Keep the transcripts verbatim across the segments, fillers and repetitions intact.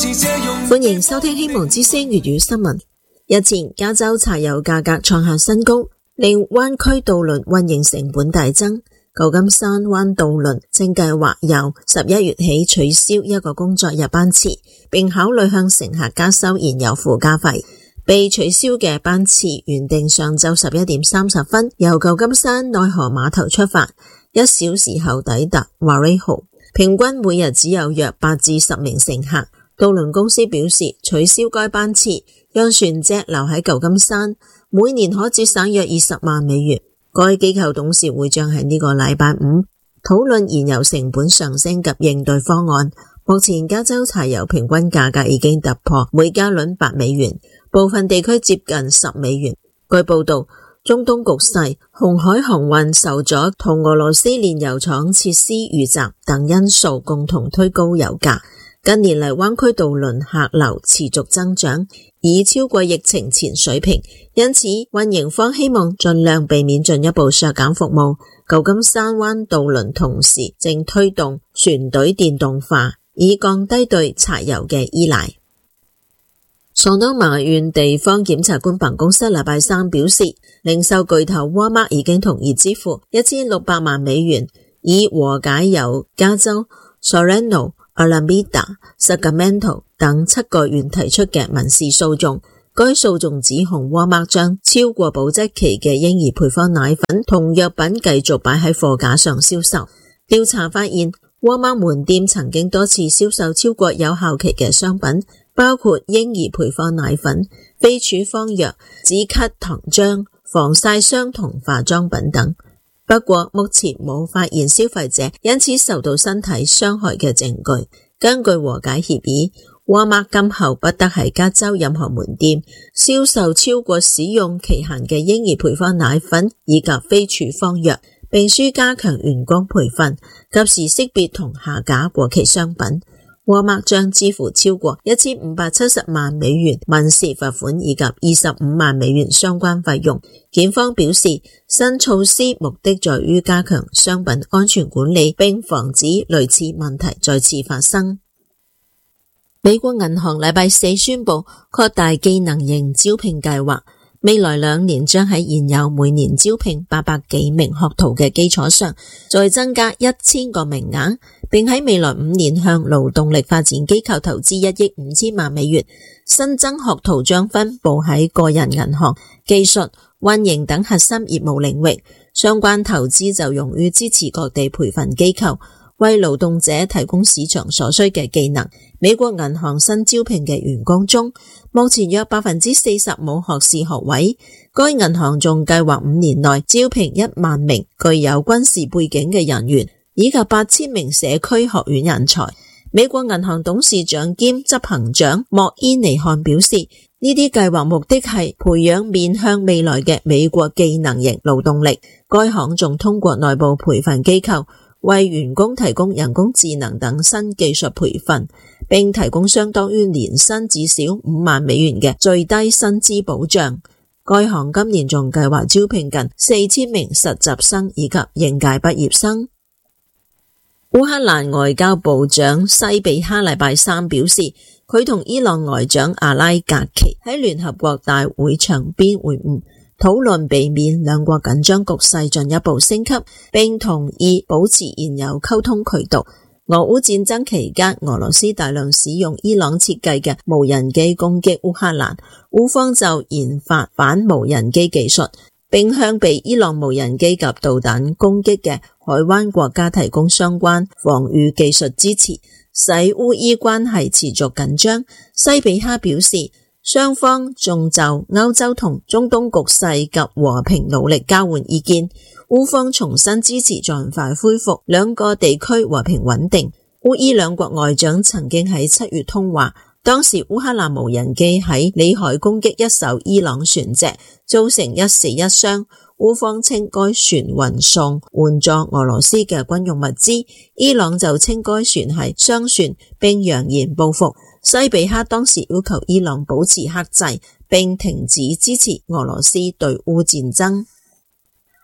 歡迎收聽希望之聲粵語新聞。日前，加州柴油價格創下新高，令灣區渡輪運營成本大增。舊金山灣渡輪正計劃由十一月起取消一個工作日班次，並考慮向乘客加收燃油附加費。被取消嘅班次原定上晝十一點三十分由舊金山內河碼頭出發，一小時後抵達 Vallejo， 平均每日只有約八至十名乘客。渡輪公司表示，取消該班次讓船隻留喺舊金山，每年可節省約二十萬美元。該機構董事會將喺呢個禮拜五討論燃油成本上升及應對方案。目前加州柴油平均價格已經突破每加侖八美元，部分地區接近十美元。據報道，中東局勢、紅海航運受阻同俄羅斯煉油廠設施遇襲等因素共同推高油價。近年嚟，灣區渡輪客流持續增長，已超過疫情前水平，因此運營方希望盡量避免進一步削減服務。舊金山灣渡輪同時正推動船隊電動化，以降低對柴油嘅依賴。索多瑪縣地方檢察官辦公室禮拜三表示，零售巨頭沃爾瑪已經同意支付一千六百萬美元，以和解由加州、Sorrento、Alameda、Sacramento 等七個縣提出嘅民事訴訟。該訴訟指控沃爾瑪將超過保質期嘅嬰兒配方奶粉同藥品繼續擺喺貨架上銷售。調查發現，沃爾瑪門店曾經多次銷售超過有效期嘅商品，包括嬰兒配方奶粉、非處方藥、止咳糖漿、防曬霜同化妝品等。不過目前冇發現消費者因此受到身體傷害嘅證據。根據和解協議，沃爾瑪今後不得喺加州任何門店銷售超過使用期限嘅嬰兒配方奶粉以及非處方藥，並須加強員工培訓，及時識別同下架過期商品。沃爾瑪將支付超過一千五百七十萬美元民事罰款以及二十五萬美元相關費用。檢方表示，新措施目的在於加強商品安全管理，並防止類似問題再次發生。美國銀行禮拜四宣布擴大技能型招聘計劃，未來兩年將喺現有每年招聘八百幾名學徒嘅基礎上，再增加一千個名額，並喺未來五年向勞動力發展機構投資一億五千萬美元。新增學徒將分布喺個人銀行、技術、運營等核心業務領域，相關投資就用於支持各地培訓機構，為勞動者提供市場所需嘅技能。美國銀行新招聘嘅員工中，目前約百分之四十冇學士學位。該銀行仲計劃五年內招聘一萬名具有軍事背景嘅人員，以及八千名社區學院人才。美國銀行董事長兼執行長莫伊尼漢表示，呢啲計劃目的係培養面向未來嘅美國技能型勞動力。該行仲通過內部培訓機構為員工提供人工智能等新技術培訓，並提供相當於年薪至少五萬美元嘅最低薪資保障。該行今年仲計劃招聘近四千名實習生以及應屆畢業生。烏克蘭外交部長西比哈禮拜三表示，佢同伊朗外長阿拉格奇喺聯合國大會場邊會晤，討論避免兩國緊張局勢進一步升級，並同意保持現有溝通渠道。俄烏戰爭期間，俄羅斯大量使用伊朗設計嘅無人機攻擊烏克蘭，烏方就研發反無人機技術，並向被伊朗無人機及導彈攻擊嘅海灣國家提供相關防禦技術支持，使烏伊關係持續緊張。西比哈表示，雙方仲就歐洲同中東局勢及和平努力交換意見。烏方重新支持盡快恢復兩個地區和平穩定。烏伊兩國外長曾經喺七月通話，當時烏克蘭無人機喺裏海攻擊一艘伊朗船隻，造成一死一傷。烏方稱該船運送援助俄羅斯嘅軍用物資，伊朗就稱該船係商船，並揚言報復。西比哈當時要求伊朗保持克制，並停止支持俄羅斯對烏戰爭。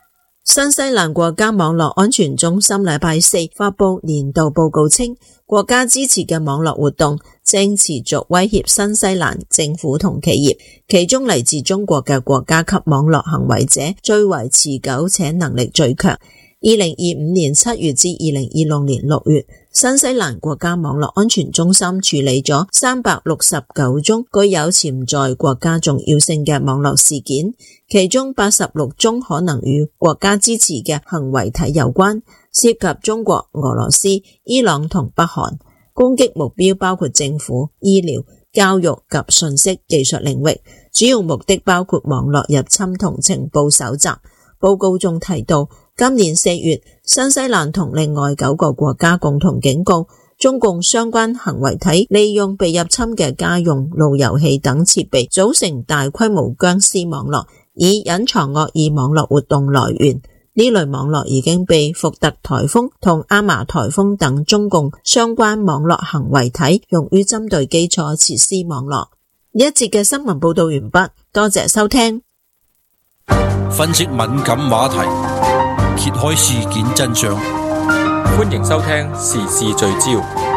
新西蘭國家網絡安全中心禮拜四發佈年度報告稱，國家支持嘅網絡活動正持續威脅新西蘭政府同企業，其中嚟自中國嘅國家級網絡行為者最為持久且能力最強。二零二五年七月至二零二六年六月，新西蘭國家網絡安全中心處理咗三百六十九宗具有潛在國家重要性嘅網絡事件，其中八十六宗可能與國家支持嘅行為體有關，涉及中國、俄羅斯、伊朗同北韓。攻擊目標包括政府、醫療、教育及信息技術領域，主要目的包括網絡入侵同情報搜集。報告仲提到，今年四月，新西蘭同另外九個國家共同警告，中共相關行為體利用被入侵嘅家用路由器等設備組成大規模僵屍網絡，以隱藏惡意網絡活動來源。呢類網絡已經被福特颱風同阿瑪颱風等中共相關網絡行為體用於針對基礎設施網絡。呢一節嘅新聞報道完畢，多謝收聽。 分析敏感話題，揭開事件真相， 歡迎收聽時事聚焦。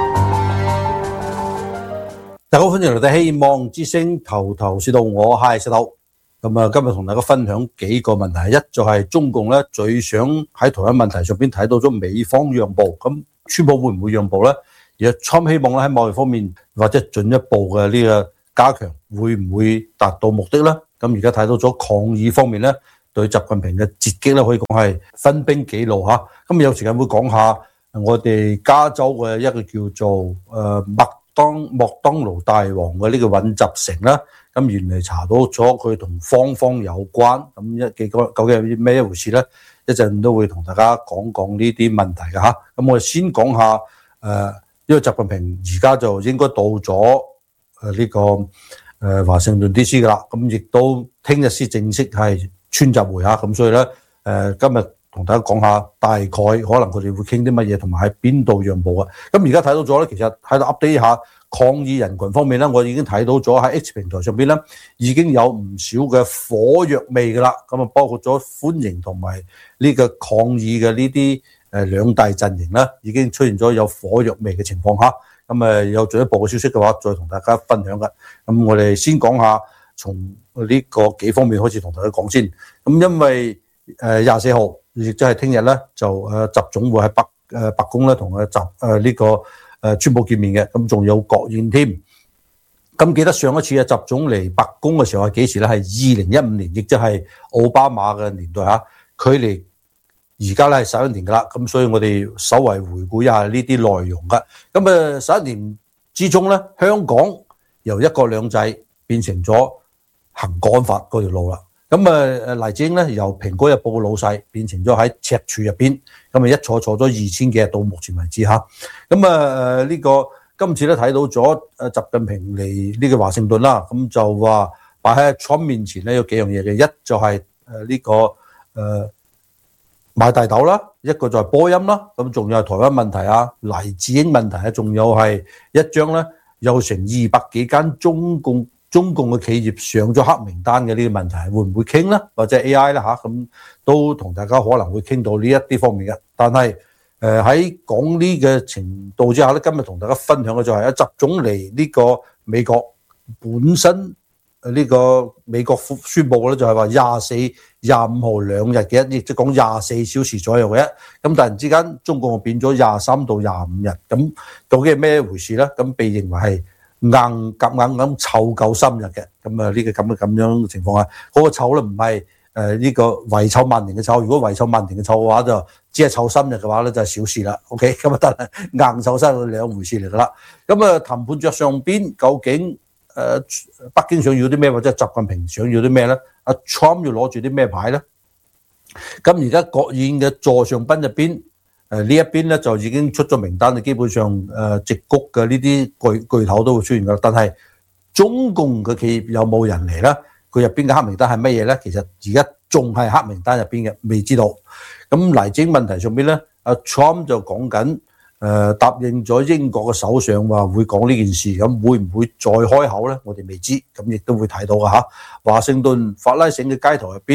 大家好，歡迎嚟到希望之聲頭頭是道，我係石頭。咁啊，今日同大家分享幾個問題。一就係中共咧最想喺台灣問題上邊睇到咗美方讓步，咁川普會唔會讓步咧？而川希望咧喺貿易方面或者進一步嘅呢個加強，會唔會達到目的咧？咁而家睇到咗抗議方面咧，對習近平嘅截擊咧，可以講係分兵幾路嚇。咁有時間會講下我哋加州嘅一個叫做誒麥當麥當勞大王嘅呢個尹習成啦。咁原來查到咗佢同方方有關，咁一幾個究竟係咩一回事咧？一陣都會同大家講講呢啲問題嘅嚇。咁我哋先講下誒，因為習近平而家就應該到咗誒呢個誒華盛頓 D C 噶啦，咁亦都聽日先正式係川習會嚇，咁所以咧誒今日同大家講下大概可能佢哋會傾啲乜嘢，同埋喺邊度讓步啊。咁而家睇到咗咧，其實喺度 update 一下抗議人群方面咧，我已經睇到咗喺 X 平台上邊咧已經有唔少嘅火藥味噶啦。咁啊，包括咗歡迎同埋呢個抗議嘅呢啲誒兩大陣營啦，已經出現咗有火藥味嘅情況下。咁誒有進一步嘅消息嘅話，再同大家分享嘅。咁我哋先講下從呢個幾方面開始同大家講先。咁因為誒廿四號，亦即係聽日咧，就誒習總會喺北誒白宮咧同誒習誒呢個誒川普見面嘅。咁仲有國宴添。咁記得上一次啊習總嚟白宮嘅時候係幾時咧？係二零一五年，亦即係奧巴馬嘅年代嚇。距離而家咧係十一年噶啦，咁所以我哋稍為回顧一下呢啲內容噶。咁誒十一年之中咧，香港由一國兩制變成咗行國安法嗰條路啦。咁誒誒黎智英咧由蘋果日報嘅老細變成咗喺赤柱入邊，咁誒一坐坐咗二千幾日到目前為止嚇。咁誒誒呢個今次咧睇到咗誒習近平嚟呢個華盛頓啦，咁就話擺喺 Trump 面前咧有幾樣嘢嘅，一就係誒呢個誒。呃買大豆啦，一個就係波音啦，咁仲有台灣問題啊、黎智英問題啊，仲有係一張咧有成二百幾間中共中共嘅企業上咗黑名單嘅呢啲問題，會唔會傾咧？或者 A I 啦嚇，咁都同大家可能會傾到呢一啲方面嘅。但係誒喺講呢嘅程度之下咧，今日同大家分享嘅就係啊習總嚟呢個美國本身。呢個美國宣佈嘅咧就係話廿四、廿五號兩日嘅一，亦即係講廿四小時左右嘅一。咁突然之間，中共變咗廿三到廿五日，咁究竟係咩回事咧？咁被認為係硬夾硬咁湊夠三日嘅。咁啊呢個咁嘅咁樣嘅情況下，嗰個湊咧唔係誒呢個遺臭萬年嘅臭。如果遺臭萬年嘅臭嘅話，就只係湊三日嘅話咧，就係小事啦。OK，咁啊得硬湊三日兩回事嚟噶啦。咁啊談判桌上邊究竟？誒、呃、北京想要啲咩，或者習近平想要啲咩咧？阿 Trump 要攞住啲咩牌咧？咁而家國宴嘅座上賓入邊，誒、呃、呢一邊咧就已經出咗名單，基本上誒矽谷嘅呢啲巨巨頭都會出現噶。但係中共嘅企業有冇人嚟咧？佢入邊嘅黑名單係乜嘢咧？其實而家仲係黑名單入邊嘅，未知道。咁黎智英問題上邊咧，阿 Trump 就講緊。誒、呃、答應咗英國嘅首相話會講呢件事，咁會唔會再開口咧？我哋未知，咁亦都會睇到嘅嚇。華盛頓法拉盛嘅街頭入邊，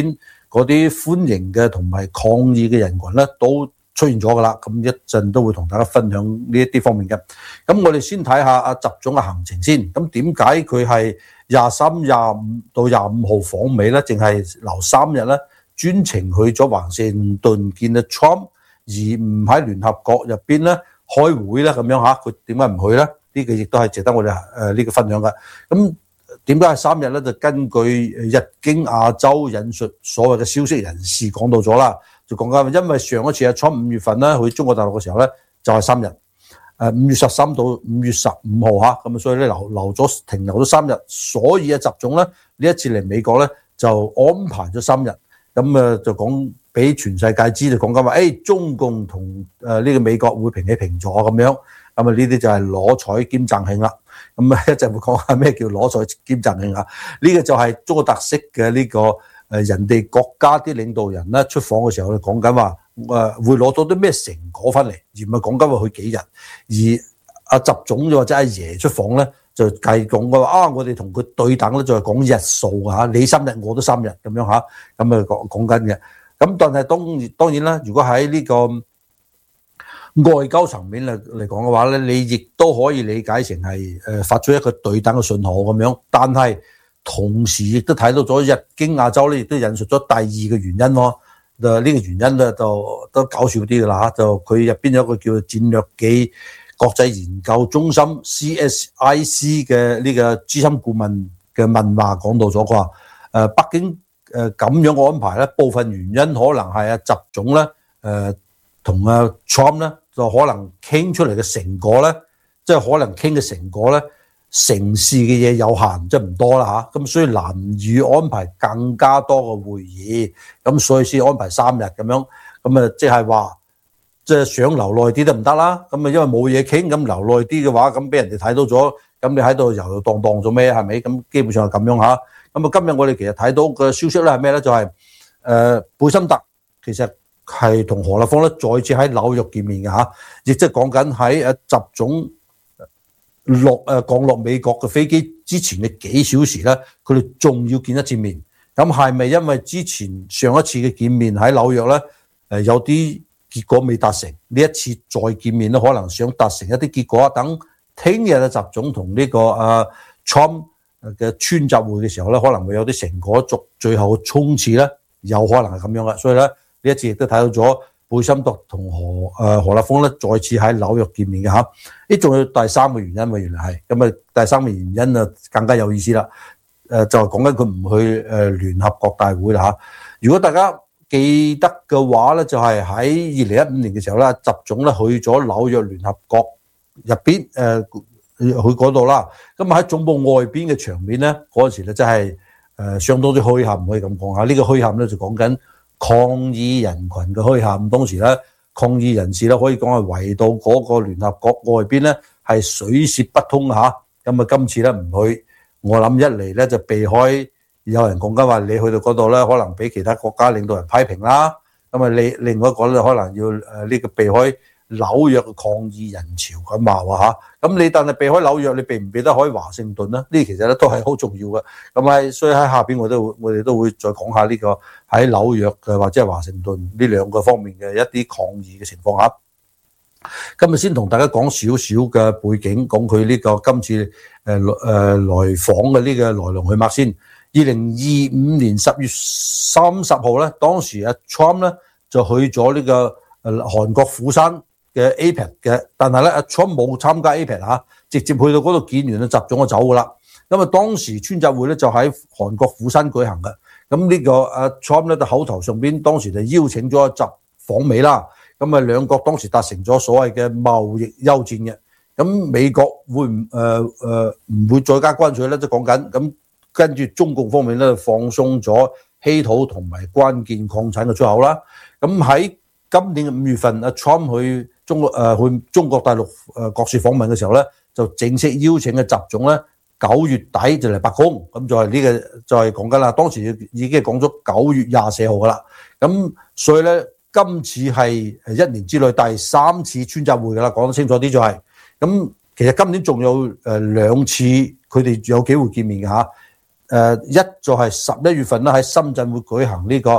嗰啲歡迎嘅同埋抗議嘅人群咧都出現咗噶啦。咁一陣都會同大家分享呢一啲方面嘅。咁我哋先睇下阿習總嘅行程先。咁點解佢係廿三、廿五到廿五號訪美咧，淨係留三日咧？專程去咗華盛頓見阿 Trump， 而唔喺聯合國入邊咧開會咧咁樣嚇，佢點解唔去咧？呢個亦都係值得我哋誒呢個分享嘅。咁點解係三日咧？就根據日經亞洲引述所謂嘅消息人士講到咗啦，就講緊因為上一次阿 Trump 五月份咧去中國大陸嘅時候咧就係三日，誒五月十三到五月十五號嚇，咁所以咧留留咗停留咗三日，所以阿習總咧呢一次嚟美國咧就安排咗三日。咁誒就講俾全世界知，就講緊話，誒中共同誒呢個美國會平起平坐咁樣，咁啊呢啲就係攞彩兼贈慶啦。咁啊一陣會講下咩叫攞彩兼贈慶啊？呢個就係中國特色嘅呢個誒人哋國家啲領導人咧出訪嘅時候咧講緊話誒會攞到啲咩成果翻嚟，而唔係講緊話去幾日。而阿習總或者阿爺出訪咧，就計講嘅話啊，我哋同佢對等咧，就係講日數嚇，你三日我都三日咁樣嚇，咁啊講講緊嘅。咁但係當然當然啦，如果喺呢個外交層面嚟嚟講嘅話咧，你亦都可以理解成係誒發出一個對等嘅信號咁樣。但係同時亦都睇到咗日經亞洲咧，亦都引述咗第二個原因咯。誒呢個原因咧就都搞笑啲㗎啦嚇，就佢入邊有一個叫做戰略暨國際研究中心 C S I C 嘅呢個資深顧問嘅問話講到咗，佢話誒北京誒咁樣嘅安排咧，部分原因可能係阿習總咧誒同阿 Trump 咧就可能傾出嚟嘅成果咧，即係可能傾嘅成果咧，成事嘅嘢有限，即係唔多啦嚇，咁所以難以安排更加多嘅會議，咁所以先安排三日咁樣，咁啊即係話。即係想留耐啲都唔得啦，咁啊因為冇嘢傾，咁留耐啲嘅話，咁俾人哋睇到咗，咁你喺度遊遊蕩蕩做咩？係咪？咁基本上係咁樣嚇。咁啊今日我哋其實睇到嘅消息咧係咩咧？就係誒貝森特其實係同何立峰咧再次喺紐約見面嘅嚇，亦即係講緊喺誒習總落誒降落美國嘅飛機之前嘅幾小時咧，佢哋仲要見一次面。咁係咪因為之前上一次嘅見面喺紐約咧誒有啲結果未達成，呢一次再見面咧，可能想達成一啲結果。等聽日嘅習總同呢個啊 Trump 嘅川習會嘅時候咧，可能會有啲成果，逐最後嘅衝刺咧，有可能係咁樣嘅。所以咧，呢一次亦都睇到咗貝森特同何誒何立峰咧，再次喺紐約見面嘅嚇。呢仲有第三個原因喎，原來係咁啊！第三個原因啊，更加有意思啦。誒就係講緊佢唔去誒聯合國大會啦嚇。如果大家記得嘅話咧，就係喺二零一五年嘅時候咧，習總咧去咗紐約聯合國入邊誒去嗰度啦。咁喺總部外邊嘅場面咧，嗰陣時咧真係誒相當之墟冚，可以咁講下。呢個墟冚咧就講緊抗議人群嘅墟冚。當時咧抗議人士咧可以講係圍到嗰個聯合國外邊咧係水泄不通嚇。咁啊今次咧唔去，我諗一嚟咧就避開。有人講緊話，你去到嗰度咧，可能俾其他國家領導人批評啦。咁啊，你另外一個咧，可能要誒呢個避開紐約嘅抗議人潮咁話喎嚇。咁你但係避開紐約，你避唔避得開華盛頓咧？呢其實咧都係好重要嘅。咁係所以喺下邊我都會我哋都會再講下呢個喺紐約嘅或者係華盛頓呢兩個方面嘅一啲抗議嘅情況嚇。今日先同大家講少少嘅背景，講佢呢個今次誒誒來訪嘅呢個來龍去脈先。二零二五年十月三十號咧，當時阿 Trump 咧就去咗呢個誒韓國釜山嘅 A P E C 嘅，但係咧阿 Trump 冇參加 A P E C 嚇，直接去到嗰度見完啊習總就走噶啦。咁啊當時川習會咧就喺韓國釜山舉行嘅，咁呢個阿 Trump 咧就口頭上邊當時就邀請咗阿習訪美啦。咁啊兩國當時達成咗所謂嘅貿易休戰嘅，咁美國會唔誒誒唔會再加關稅咧？即係講緊咁。跟住中共方面咧放鬆咗稀土同埋關鍵礦產嘅出口啦。咁喺今年嘅五月份，阿 Trump 去中國誒、呃、去中國大陸誒國事訪問嘅時候咧，就正式邀請嘅習總咧九月底就嚟白宮。咁就係呢、這個就係講緊啦。當時已經係講咗九月廿四號噶啦。咁所以咧今次係誒一年之內第三次川習會噶啦。講得清楚啲就係、是、咁。其實今年仲有誒兩次佢哋有機會見面嘅嚇。誒一就係十一月份咧喺深圳會舉行呢個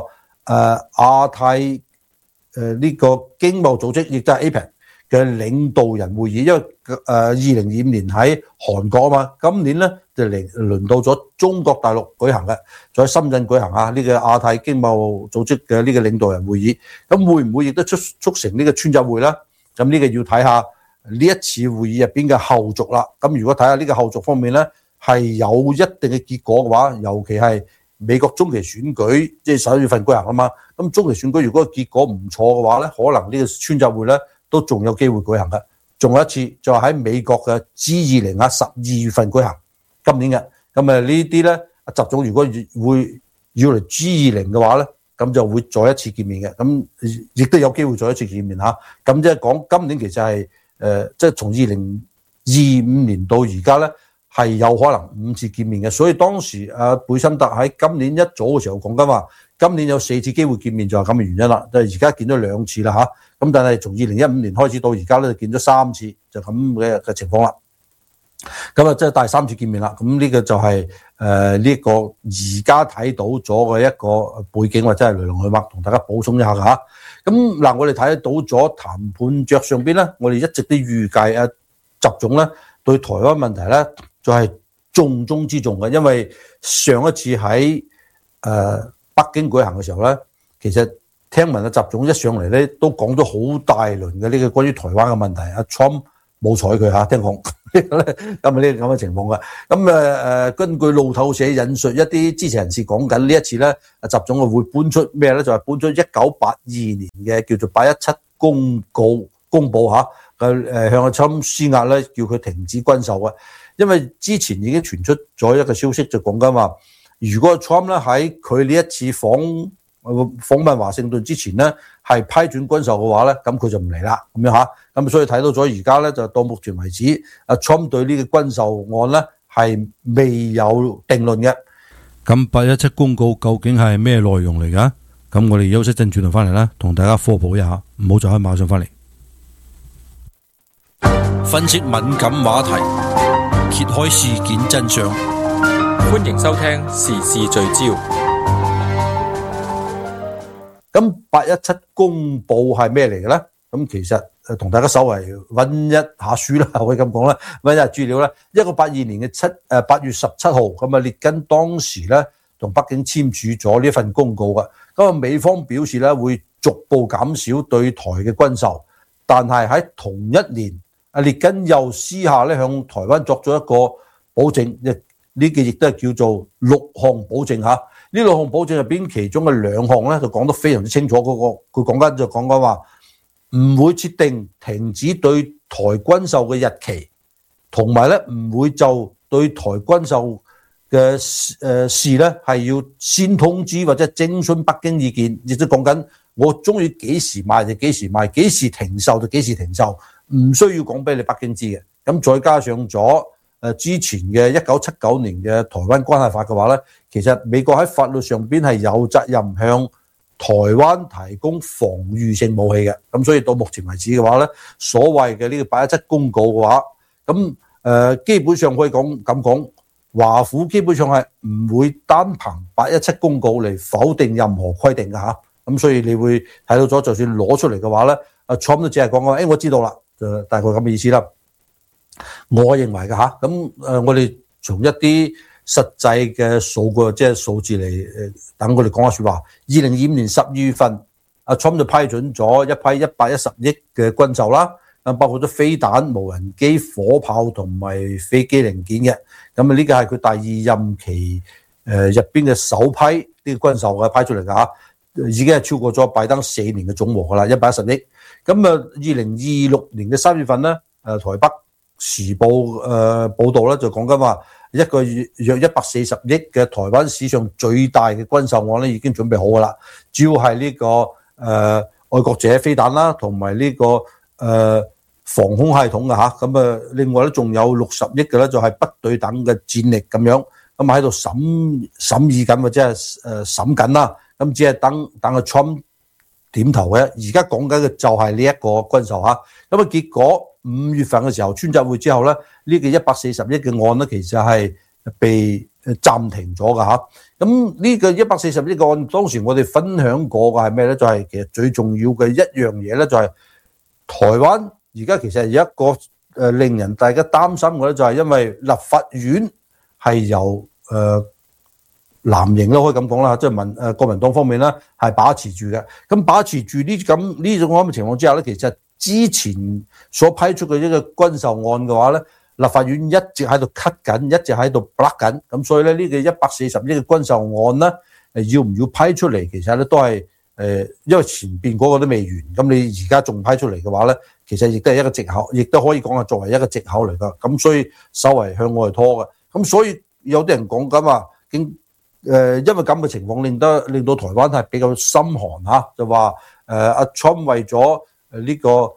誒亞太誒呢個經貿組織，亦都係 A P E C 嘅領導人會議，因為誒二零二五年喺韓國啊嘛，今年咧就嚟輪到咗中國大陸舉行嘅，在深圳舉行啊呢個亞太經貿組織嘅呢個領導人會議，咁會唔會亦都促促成呢個川習會咧？咁呢個要睇下呢一次會議入邊嘅後續啦。咁如果睇下呢個後續方面咧，係有一定嘅結果嘅話，尤其係美國中期選舉，即係十一月份舉行啊嘛。咁中期選舉如果結果唔錯嘅話咧，可能呢個川習會咧都仲有機會舉行嘅。仲有一次就係喺美國嘅 G 二十啊，十二月份舉行，今年嘅。咁啊呢啲咧，阿習總如果會要嚟 G 二十嘅話咧，咁就會再一次見面嘅。咁亦都有機會再一次見面嚇。咁即係講今年其實係誒，即係從二零二五年到而家咧，係有可能五次見面嘅。所以當時阿貝森特喺今年一早嘅時候講緊話，今年有四次機會見面就係咁嘅原因啦。就係而家見咗兩次啦嚇。咁但係從二零一五年開始到而家咧，就見咗三次，就咁嘅嘅情況啦。咁啊，即係第三次見面啦。咁呢個就係誒呢個而家睇到咗嘅一個背景，或者係來龍去脈，同大家補充一下嚇。咁嗱，我哋睇到咗談判桌上邊咧，我哋一直都預計啊，習總咧對台灣問題咧就係重中之重嘅，因為上一次喺誒北京舉行嘅時候咧，其實聽聞啊，習總一上嚟咧都講咗好大輪嘅呢個關於台灣嘅問題，阿 Trump 冇睬佢嚇，聽講咁啊呢個咁嘅情況嘅。咁誒誒，根據路透社引述一啲支持人士講緊呢一次咧，阿習總啊會搬出咩咧？就係、是、搬出一九八二年嘅叫做八一七公告公佈嚇，誒誒向阿 Trump 施壓咧，叫佢停止軍售嘅。因為之前已經傳出咗一個消息，就講緊話，如果 Trump 咧喺佢呢一次訪訪問華盛頓之前咧，係批准軍售嘅話咧，咁佢就唔嚟啦，咁樣嚇。咁所以睇到咗而家咧，就到目前為止，阿 Trump 對呢個軍售案咧係未有定論嘅。 咁八一七公告究竟係咩內容嚟㗎？咁我哋休息陣轉頭翻嚟啦，同大家科普一下，唔好就喺馬上翻嚟。 分析敏感話題，揭開事件真相。 歡迎收聽時事聚焦。 咁八一七公報係咩嚟嘅咧？咁其實誒同大家稍微揾一下書啦，可以咁講啦，揾一下資料啦。一九八二年嘅七誒八月十七號，咁啊列根當時咧同北京簽署咗呢份公告嘅。咁啊美方表示咧會逐步減少對台嘅軍售，但係喺同一年，阿列根又私下咧向台灣作咗一個保證，呢個亦都係叫做六項保證嚇。呢六項保證入邊，其中嘅兩項咧就講得非常之清楚。嗰個佢講緊就講緊話，唔會設定停止對台軍售嘅日期，同埋咧唔會就對台軍售嘅誒事咧係要先通知或者徵詢北京意見，亦都講緊我中意幾時賣就幾時賣，幾時停售就幾時停售，唔需要講俾你北京知嘅。咁再加上咗誒之前嘅一九七九年嘅台灣關係法嘅話咧，其實美國喺法律上邊係有責任向台灣提供防禦性武器嘅。咁所以到目前為止嘅話咧，所謂嘅呢個八一七公告嘅話，咁誒、呃、基本上可以講咁講，華府基本上係唔會單憑八一七公告嚟否定任何規定嘅嚇。咁所以你會睇到咗，就算攞出嚟嘅話咧，阿 Trump 都只係講講，誒、哎、我知道啦，就大概咁嘅意思啦。我認為嘅嚇，咁誒我哋從一啲實際嘅數據，即係數字嚟誒，等我哋講下説話。二零二五年十二月份，阿 Trump 就批准咗一批一百一十億嘅軍售啦，咁包括咗飛彈、無人機、火炮同埋飛機零件嘅。咁啊呢個係佢第二任期誒入邊嘅首批呢個軍售嘅批出嚟嘅嚇，已經係超過咗拜登四年嘅總和噶啦，一百一十億。咁啊，二零二六年嘅三月份咧，誒台北時報誒、呃、報道咧就講緊話，一個約一百四十億嘅台灣史上最大嘅軍售案咧已經準備好噶啦，主要係呢、這個誒、呃、愛國者飛彈啦，同埋呢個誒、呃、防空系統嘅嚇。咁啊，另外咧仲有六十億嘅咧就係不對等嘅戰力咁樣，咁喺度審審議緊或者係誒審緊啦。咁只係等等個 Trump 點頭嘅，而家講緊嘅就係呢一個軍售嚇。咁啊結果五月份嘅時候，川習會之後咧，呢、這個一百四十億嘅案咧，其實係被誒暫停咗㗎嚇。咁呢個一百四十億個案，當時我哋分享過嘅係咩咧？就係、是、其實最重要嘅一樣嘢咧，就係台灣而家其實有一個誒令人大家擔心嘅咧，就係因為立法院係由誒、呃、藍營咯，可以咁講啦，即係民誒國民黨方面咧係把持住嘅。咁把持住呢咁呢種咁嘅情況之下咧，其實之前所批出嘅一個軍售案嘅話咧，立法院一直喺度 cut 緊，一直喺度 block 緊。咁所以咧呢個一百四十億嘅軍售案咧，誒要唔要批出嚟，其實咧都係誒、呃，因為前邊嗰個都未完，咁你而家仲批出嚟嘅話咧，其實亦都係一個藉口，亦都可以講係作為一個藉口嚟㗎。咁所以稍為向外拖嘅。咁所以有啲人講緊話，經誒、呃、因為咁嘅情況，令得令到台灣係比較心寒嚇，就話誒阿 Trump 為咗誒呢個誒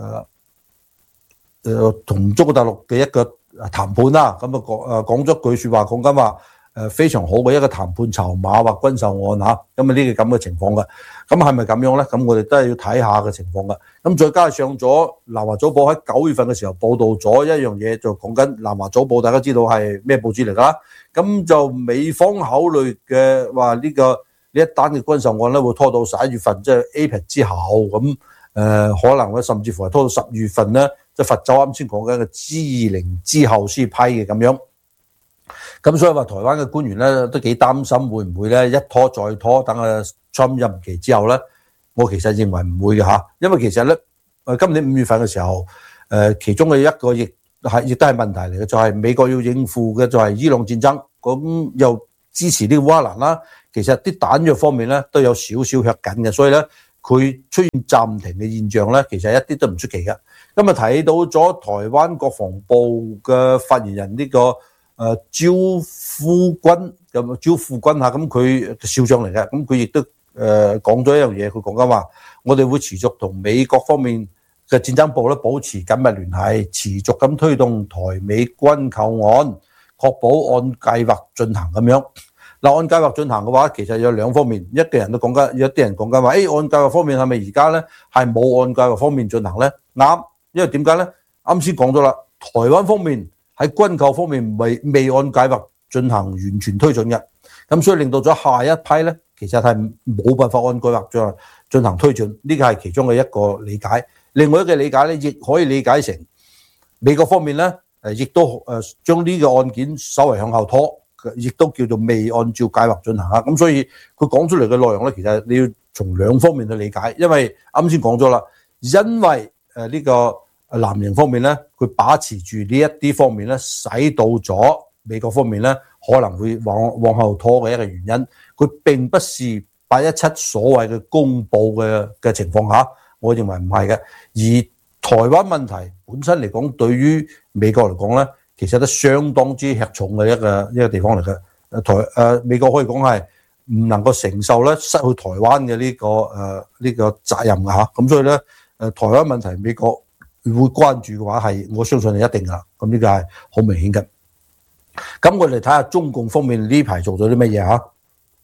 誒同中國大陸嘅一個談判啦，咁啊講誒講咗句説話，講緊話誒非常好嘅一個談判籌碼或軍售案嚇，咁啊呢個咁嘅情況嘅，咁係咪咁樣咧？咁我哋都係要睇下嘅情況嘅。咁再加上咗南華早報喺九月份嘅時候報導咗一樣嘢，就講緊南華早報，大家知道係咩報紙嚟㗎啦？咁就美方考慮嘅話呢個呢一單嘅軍售案咧，會拖到十一月份，即係 A P E C 之後，咁誒、呃、可能咧甚至乎係拖到十月份咧，即係佛州啱先講緊嘅 G 二十之後先批嘅咁樣。咁所以話台灣嘅官員咧都幾擔心會唔會咧一拖再拖，等阿 Trump 任期之後咧，我其實認為唔會嘅嚇，因為其實咧誒今年五月份嘅時候，誒、呃、其中嘅一個亦係亦都係問題嚟嘅，就係、是、美國要應付嘅就係伊朗戰爭，咁又支持呢個烏克蘭啦。其實啲彈藥方面咧都有少少吃緊嘅，所以咧佢出現暫停嘅現象咧，其實一啲都唔出奇嘅。今日睇到咗台灣國防部嘅發言人呢、這個誒、呃、焦夫軍咁焦富軍嚇，咁佢少將嚟嘅，咁佢亦都誒講咗一樣嘢，佢講緊話，我哋會持續同美國方面嘅戰爭部咧保持緊密聯繫，持續咁推動台美軍購案，確保按計劃進行咁樣。嗱，按計劃進行嘅話，其實有兩方面，一個人都講緊，有啲人講緊話，誒、欸、按計劃方面係咪而家咧係冇按計劃方面進行咧？啱，因為點解咧？啱先講咗啦，台灣方面喺軍購方面未未按計劃進行完全推進嘅，咁所以令到咗下一批咧，其實係冇辦法按計劃進進行推進，呢個係其中嘅一個理解。另外一個理解咧，亦可以理解成美國方面咧，誒亦都誒將呢個案件稍微向後拖，亦都叫做未按照計劃進行啊。咁所以佢講出嚟嘅內容咧，其實你要從兩方面去理解，因為啱先講咗啦，因為誒呢個藍營方面咧，佢把持住呢一啲方面咧，使到咗美國方面咧可能會往往後拖嘅一個原因，佢並不是八一七所謂嘅公佈嘅嘅情況下。我認為唔係嘅，而台灣問題本身嚟講，對於美國嚟講咧，其實都相當之吃重嘅一個一個地方嚟嘅。誒台誒美國可以講係唔能夠承受咧失去台灣嘅呢個誒呢個責任㗎嚇。咁所以咧誒台灣問題美國會關注嘅話係我相信係一定㗎啦。咁呢個係好明顯嘅。咁我哋睇下中共方面呢排做咗啲乜嘢嚇？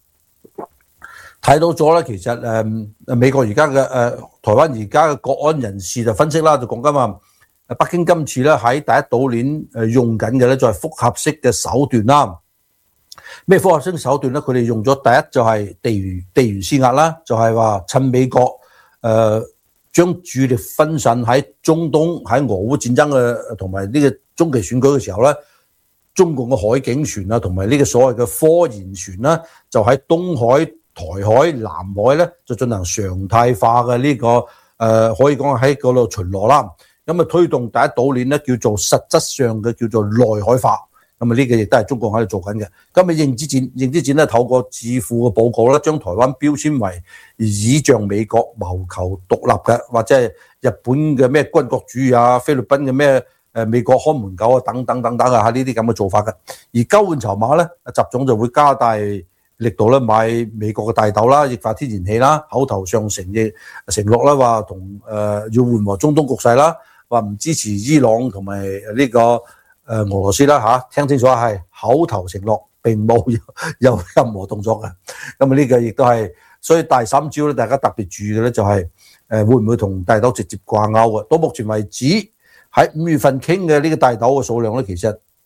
睇到咗咧，其實誒誒美國而家嘅誒台灣而家嘅國安人士就分析啦，就講緊話北京今次咧喺第一島鏈誒用緊嘅咧就係複合式嘅手段啦。咩複合式手段咧？佢哋用咗第一就係地緣地緣施壓啦，就係話趁美國誒將注意力分散喺中東喺俄烏戰爭嘅同埋呢個中期選舉嘅時候咧，中共嘅海警船啊同埋呢個所謂嘅科研船啦，就喺東海、台海、南海咧就進行常態化嘅呢、這個誒、呃，可以講喺嗰度巡邏啦。咁啊推動第一島鏈咧叫做實質上嘅叫做內海化。咁啊呢個亦都係中共喺度做緊嘅。今日認知戰認知戰咧透過智庫嘅報告咧，將台灣標籤為倚仗美國謀求獨立嘅，或者係日本嘅咩軍國主義啊、菲律賓嘅咩誒美國看門狗啊等等等等啊，呢啲咁嘅做法嘅。而交換籌碼咧，習總就會加大力度咧買美國嘅大豆啦、液化天然氣啦，口頭上承認承諾啦，話同誒要緩和中東局勢啦，話唔支持伊朗同埋呢個誒俄羅斯啦嚇，聽清楚係口頭承諾，並冇有任何動作嘅。咁啊呢個亦都係，所以第三招咧，大家特別注意嘅咧就係誒會唔會同大豆直接掛鈎嘅？到目前為止喺五月份傾嘅呢個大豆嘅數量咧，其實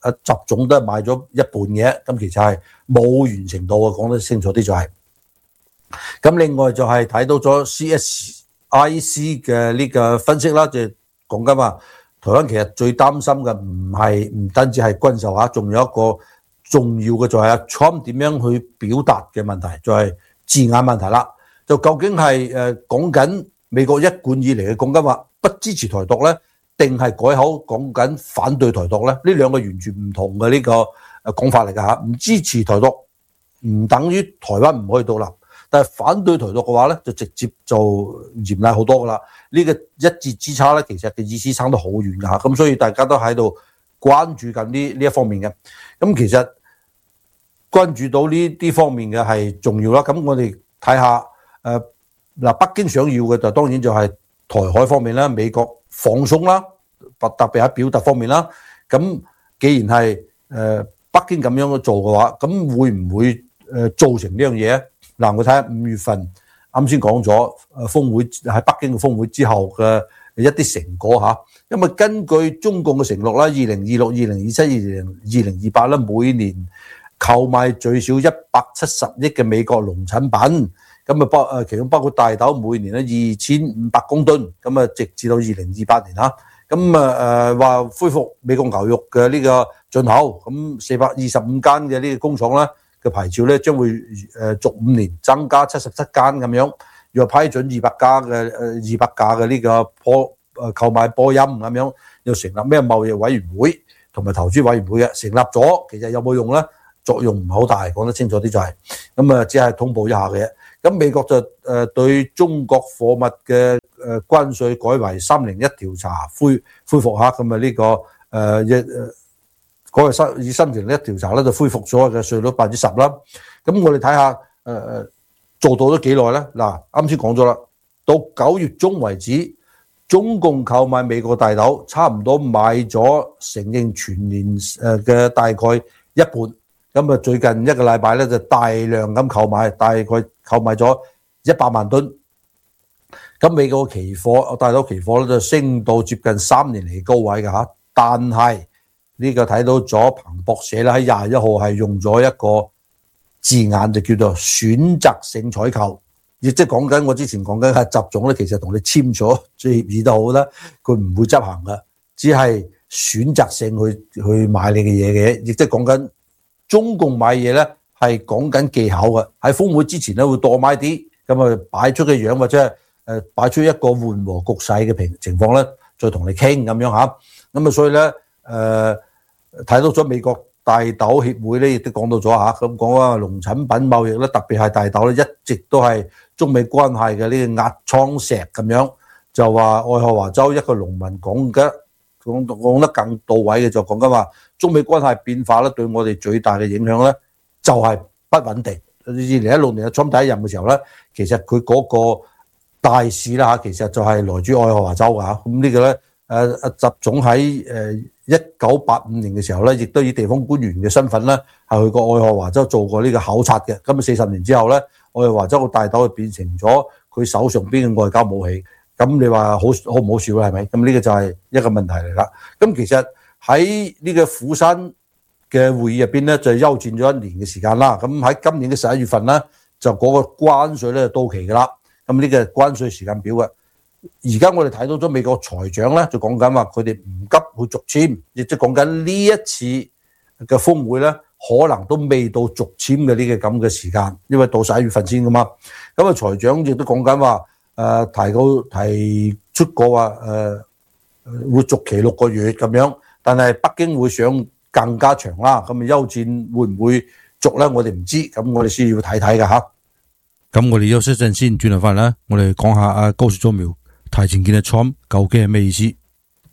阿習總都係買咗一半嘅，咁其實係冇完成到啊，講得清楚啲就係、是。咁另外就係睇到咗 C S I C 嘅呢個分析啦，就講緊話台灣其實最擔心嘅唔係唔單止係軍售嚇，仲有一個重要嘅就係阿 Trump 點樣去表達嘅問題，就係、是、字眼問題啦。就究竟係誒講緊美國一貫以嚟嘅講緊話不支持台獨咧，定係改口講緊反對台獨咧？呢兩個完全唔同嘅呢個誒講法嚟㗎嚇。唔支持台獨唔等於台灣唔可以獨立，但係反對台獨嘅話咧，就直接就嚴厲好多㗎啦。呢、這個一字之差咧，其實嘅意思差得好遠㗎嚇。咁所以大家都喺度關注緊呢呢一方面嘅。咁其實關注到呢啲方面嘅係重要啦。咁我哋睇下。誒嗱、呃，北京想要嘅就當然就係台海方面啦，美國放鬆啦，特特別喺表達方面啦。咁既然係誒、呃、北京咁樣去做嘅話，咁會唔會誒、呃、造成呢樣嘢咧？嗱，我睇下五月份啱先講咗誒峯會喺北京嘅峯會之後嘅一啲成果嚇。因為根據中共嘅承諾啦，二零二六、二零二七、二零二零二八咧，每年購買最少一百七十億嘅美國農產品。咁啊包誒其中包括大豆每年咧二千五百公噸，咁啊直至到二零二八年嚇，咁啊誒話恢復美國牛肉嘅呢個進口，咁四百二十五間嘅呢個工廠咧嘅牌照咧將會誒續五年增加七十七間咁樣，又批准二百家嘅誒二百架嘅呢個波誒購買波音咁樣，又成立咩貿易委員會同埋投資委員會嘅，成立咗其實有冇用咧？作用唔係好大，講得清楚啲就係咁啊，只係通報一下嘅。咁美國就誒對中國貨物嘅誒關稅改為三零一調查恢恢復下，咁啊呢個誒一誒嗰個三以三零一調查咧就恢復咗嘅稅率百分之十啦。咁我哋睇下誒誒做到咗幾耐咧？嗱，啱先講咗啦，到九月中為止，中共購買美國大豆差唔多買咗承認全年誒嘅大概一半。咁啊，最近一個禮拜咧就大量咁購買，大概購買咗一百萬噸。咁美國期貨大豆期貨咧就升到接近三年嚟高位嘅嚇，但係呢個睇到咗彭博社咧喺廿一號係用咗一個字眼就叫做選擇性採購，亦即係講緊我之前講緊係習總咧，其實同你簽咗協議都好啦，佢唔會執行嘅，只係選擇性去去買你嘅嘢嘅，亦即係講緊。中共買嘢咧係講緊技巧嘅，喺峯會之前咧會多買啲，咁啊擺出嘅樣或者係誒擺出一個緩和局勢嘅情情況咧，再同你傾咁樣嚇。咁啊所以咧誒睇到咗美國大豆協會咧亦都講到咗嚇，咁講啊農產品貿易咧特別係大豆咧一直都係中美關係嘅呢個壓艙石咁樣，就話愛荷華州一個農民講嘅。講講得更到位嘅就講緊話，中美關係變化咧對我哋最大嘅影響咧就係不穩定。二零一六年阿 Trump 第一任嘅時候咧，其實佢嗰個大市啦嚇，其實就係來自愛荷華州㗎嚇。咁呢個咧誒阿習總喺誒一九八五年嘅時候咧，亦都以地方官員嘅身份咧係去過愛荷華州做過呢個考察嘅。咁啊四十年之後咧，愛荷華州嘅大豆就變成咗佢手上邊嘅外交武器。咁你話好好唔好笑咧？係咪？咁呢個就係一個問題嚟啦。咁其實喺呢個釜山嘅會議入邊咧，就休戰咗一年嘅時間啦。咁喺今年嘅十一月份咧，就嗰個關稅咧就到期㗎啦。咁呢個關稅時間表嘅。而家我哋睇到咗美國財長咧，就講緊話佢哋唔急去續簽，亦即係講緊呢一次嘅峯會咧，可能都未到續簽嘅呢個咁嘅時間，因為到十一月份先㗎嘛。咁啊，財長亦都講緊話。誒、呃、提到提出過話誒、呃、會續期六個月咁樣，但係北京會想更加長啦。咁啊休戰會唔會續咧？我哋唔知，咁我哋先要睇睇㗎嚇。 咁我哋休息一陣先，轉頭翻嚟啦，我哋講下阿高雪宗苗提前見阿 Trump 究竟係咩意思？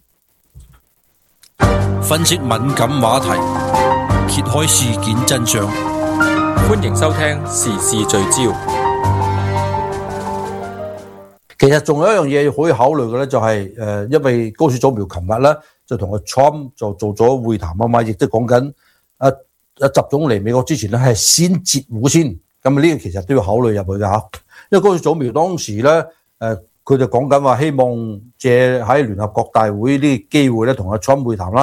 分析敏感話題，揭開事件真相。 歡迎收聽時事聚焦。 其實仲有一樣嘢可以考慮嘅咧，就係誒，因為高雪宗苗琴日咧就同阿 Trump 就做咗會談啊嘛，亦都講緊阿阿習總嚟美國之前咧係先截胡先，咁呢個其實都要考慮入去㗎嚇。因為高雪宗苗當時咧誒，佢就講緊話希望借喺聯合國大會呢個機會咧同阿 Trump 會談啦，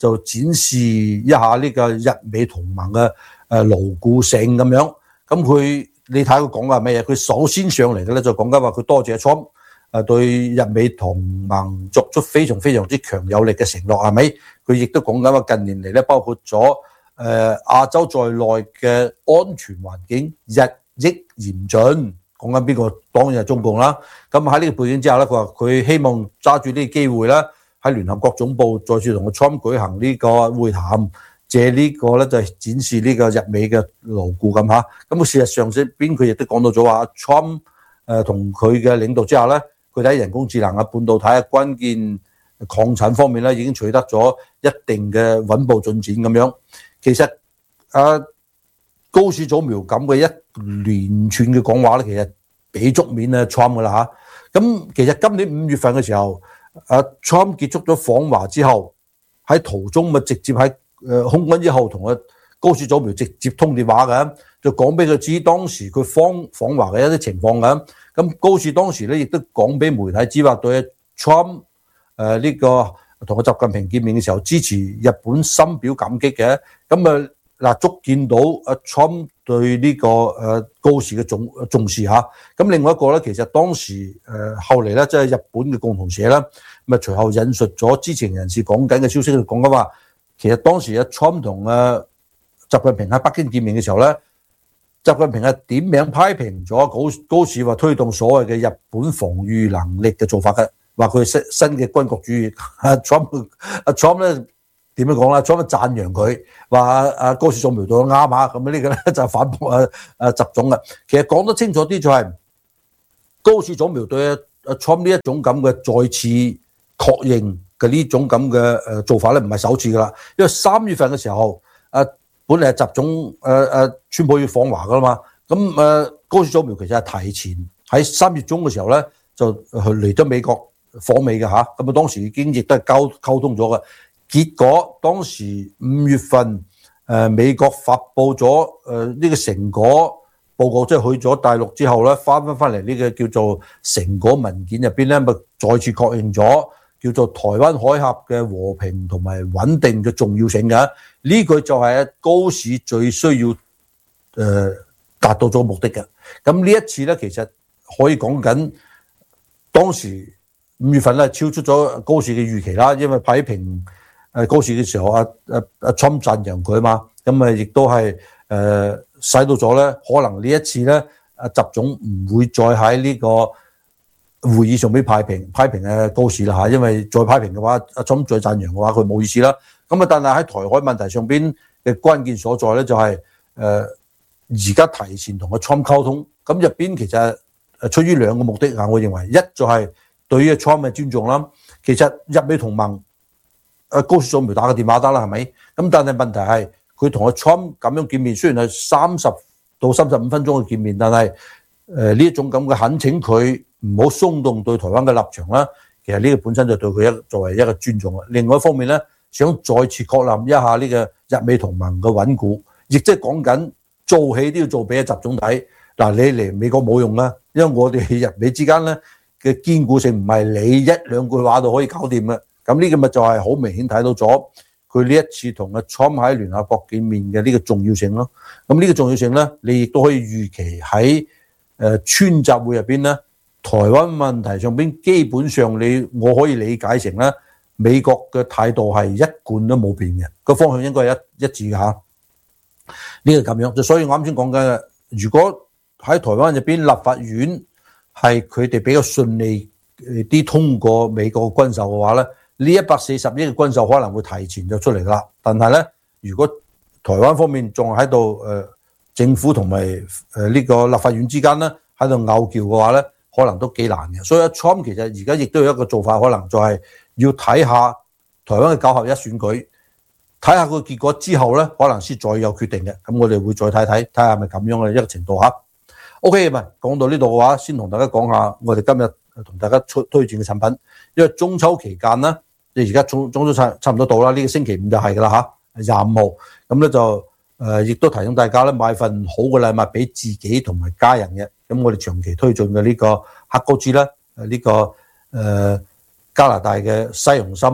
就展示一下呢個日美同盟嘅誒牢固性咁樣。咁佢你睇佢講話咩嘢？佢首先上嚟嘅咧就講緊話佢多謝 Trump 誒對日美同盟作出非常非常之強有力嘅承諾，係咪？佢亦都講緊話近年嚟咧，包括咗誒、呃、亞洲在內嘅安全環境日益嚴峻。講緊邊個？當然係中共啦。咁喺呢個背景之下咧，佢話佢希望揸住呢個機會咧，喺聯合國總部再次同個 Trump 舉行呢個會談，借呢個咧就係展示呢個日美嘅牢固咁嚇。咁事實上邊佢亦都講到咗話 Trump 誒同佢嘅領導之下咧，佢喺人工智能啊、半導體啊、關鍵礦產方面咧已經取得咗一定嘅穩步進展咁樣。其實啊〜高市早苗咁嘅一連串嘅講話咧，其實俾足面啊 Trump 噶啦嚇。咁其實今年五月份嘅時候，啊 Trump 結束咗訪華之後，喺途中咪直接喺誒空軍之後同阿高市早苗直接通電話嘅，就講俾佢知當時佢訪訪華嘅一啲情況嘅。咁高市當時咧亦都講俾媒體知話對 Trump 誒呢個同阿習近平見面嘅時候支持日本深表感激嘅。咁啊〜嗱，足見到阿 Trump 對呢個誒高市嘅重重視嚇。咁另外一個咧，其實當時誒後嚟咧，即係日本嘅共同社咧，咁啊隨後引述咗知情人士講緊嘅消息，講緊話，其實當時阿 Trump 同阿習近平喺北京見面嘅時候咧，習近平係點名批評咗高高市話推動所謂嘅日本防禦能力嘅做法嘅，話佢新新嘅軍國主義。阿 Trump 阿 Trump 咧。點樣講啦？再讚揚佢，話阿高市早苗做得啱啊！咁呢個咧就反駁阿阿習總嘅。其實講得清楚啲就係高市早苗對阿 Trump 呢一種咁嘅再次確認嘅呢種咁嘅誒做法咧，唔係首次噶啦。因為三月份嘅時候，誒本嚟係習總誒誒川普要訪華噶啦嘛，咁誒高市早苗其實係提前喺三月中嘅時候咧就去嚟咗美國訪美嘅嚇，咁啊當時已經亦都係溝溝通咗嘅。結果當時五月份，誒美國發布咗誒呢個成果報告，即係去咗大陸之後咧，翻翻翻嚟呢個叫做成果文件入邊咧，咪再次確認咗叫做台灣海峽嘅和平同埋穩定嘅重要性嘅。呢句就係高市最需要誒達到咗目的嘅。咁呢一次咧，其實可以講緊當時五月份咧超出咗高市嘅預期啦，因為批評。誒高市嘅時候，阿阿阿 Trump 讚揚佢啊嘛，咁啊亦都係誒使到咗咧，可能呢一次咧，阿習總唔會再喺呢個會議上邊批評批評誒高市啦嚇，因為再批評嘅話，阿 Trump 再讚揚嘅話，佢冇意思啦。咁啊，但係喺台海問題上邊嘅關鍵所在咧，就係誒而家提前同阿 Trump 溝通，咁入邊其實誒出於兩個目的啊，我認為一就係對於阿 Trump 嘅尊重啦，其實日美同盟。誒高市早苗打個電話得啦，係咪？咁但係問題係佢同阿 Trump 咁樣見面，雖然係三十到三十五分鐘嘅見面，但係誒呢一種咁嘅懇請佢唔好鬆動對台灣嘅立場啦。其實呢個本身就對佢一作為一個尊重啦。另外一方面咧，想再次確立一下呢個日美同盟嘅穩固，亦即係講緊做戲都要做俾阿習總睇。嗱，你嚟美國冇用啦，因為我哋日美之間咧嘅堅固性唔係你一兩句話就可以搞掂嘅。咁呢個咪就係好明顯睇到咗佢呢一次同阿 Trump 喺聯合國見面嘅呢個重要性咯。咁呢個重要性咧，你亦都可以預期喺誒川習會入邊咧，台灣問題上邊基本上你我可以理解成咧，美國嘅態度係一貫都冇變嘅，個方向應該係一一致嘅嚇。呢個咁樣，就所以我啱先講緊嘅，如果喺台灣入邊立法院係佢哋比較順利啲通過美國嘅軍售嘅話咧。呢一百四十億嘅軍售可能會提前就出嚟啦，但係咧，如果台灣方面仲喺度誒政府同埋誒呢個立法院之間咧喺度拗撬嘅話咧，可能都幾難嘅。所以 Trump 其實而家亦都有一個做法，可能就係要睇下台灣嘅九合一選舉，睇下個結果之後咧，可能先再有決定嘅。咁我哋會再睇睇，睇下係咪咁樣嘅一個程度嚇。OK， 唔係講到呢度嘅話，先同大家講下我哋今日同大家推推薦嘅產品，因為中秋期間咧。你而家中中秋差差唔多到啦，呢、這個星期五就係噶啦嚇，廿五號咁咧就誒，亦、呃、都提醒大家咧買份好嘅禮物俾自己同埋家人嘅。咁我哋長期推進嘅呢個黑高豬咧，誒、這、呢個誒、呃、加拿大嘅西洋參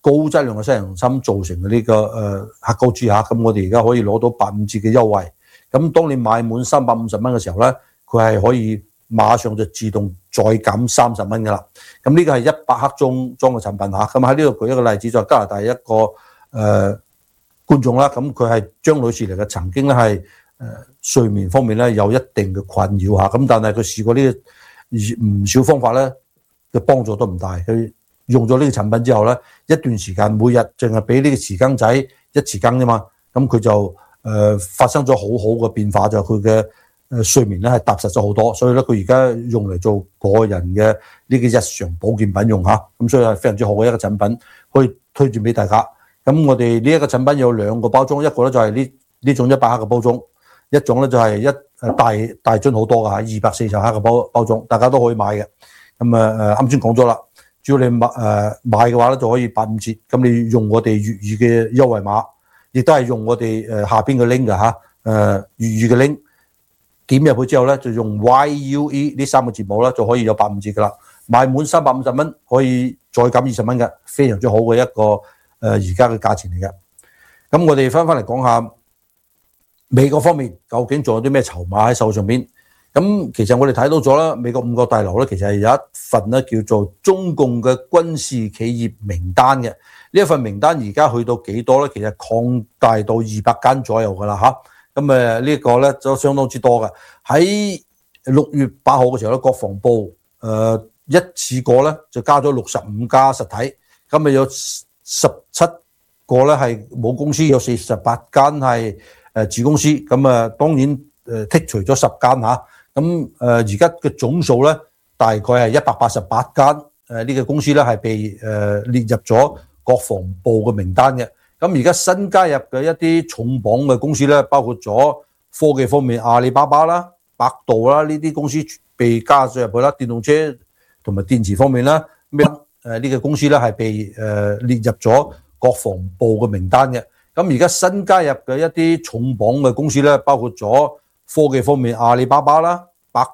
高質量嘅西洋參造成嘅呢個誒黑高豬嚇，咁我哋而家可以攞到八五折嘅優惠。咁當你買滿三百五十蚊嘅時候咧，佢係可以馬上就自動再減三十蚊噶啦。咁呢個係一百克裝裝嘅產品嚇。咁喺呢度舉一個例子，就係加拿大一個誒、呃、觀眾啦。咁佢係張女士嚟嘅，曾經咧係誒睡眠方面咧有一定嘅困擾嚇。咁但係佢試過呢個唔少方法咧，嘅幫助都唔大。佢用咗呢個產品之後咧，一段時間每日淨係俾呢個匙羹仔一匙羹啫嘛，咁佢就誒、呃、發生咗好好嘅變化，就佢嘅誒睡眠咧係踏實咗好多，所以咧佢而家用嚟做個人嘅呢個日常保健品用嚇，咁所以係非常之好嘅一個產品，可以推薦俾大家。咁我哋呢一個產品有兩個包裝，一個咧就係呢呢種一百克嘅包裝，一種咧就係一誒大大樽好多嘅嚇，二百四十克嘅包包裝，大家都可以買嘅。咁啊誒啱先講咗啦。只要你買誒買嘅話咧，就可以八五折。咁你用我哋粵語嘅優惠碼，亦都係用我哋誒下邊嘅 link 嘅嚇，誒粵語嘅 link 點入去之後咧，就用 Y U E 呢三個字母啦，就可以有八五折噶啦。買滿三百五十蚊可以再減二十蚊嘅，非常之好嘅一個誒而家嘅價錢嚟嘅。咁我哋翻翻嚟講下美國方面，究竟仲有啲咩籌碼喺手上邊？咁其實我哋睇到咗啦，美國五角大樓咧，其實係有一份咧叫做中共嘅軍事企業名單嘅。呢一份名單而家去到幾多咧？其實擴大到二百間左右噶啦嚇。咁誒呢個咧就相當之多嘅。喺六月八號嘅時候咧，國防部誒、呃、一次過咧就加咗六十五家實體，咁咪有十七個咧係母公司，有四十八間係誒子公司。咁啊當然誒剔除咗十間嚇。咁誒而家嘅總數咧，大概係一百八十八間誒呢個公司咧係被誒列入咗國防部嘅名單嘅。咁而家新加入嘅一啲重磅嘅公司咧，包括咗科技方面阿里巴巴啦、百度啦呢啲公司被加咗入去啦。電動車同埋電池方面啦，咩誒呢個公司咧係被誒列入咗國防部嘅名單嘅。咁而家新加入嘅一啲重磅嘅公司咧，包括咗科技方面阿里巴巴啦、